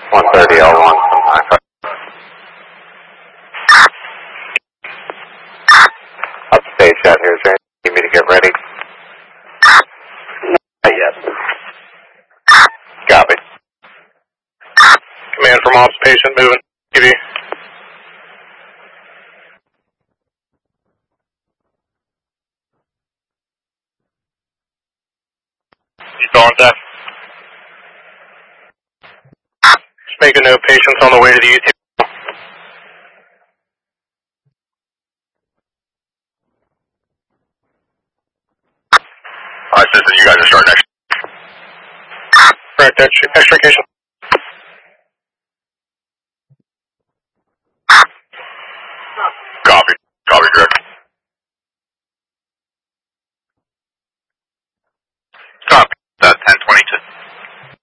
130 L1 from high. Upstage out here, is there anything you need me to get ready? Not yet. Copy. Command from ops, patient moving. TV. You calling that? Just make a note, patient's on the way to the UT. Alright, Citizen, you guys are starting next. Correct, extrication.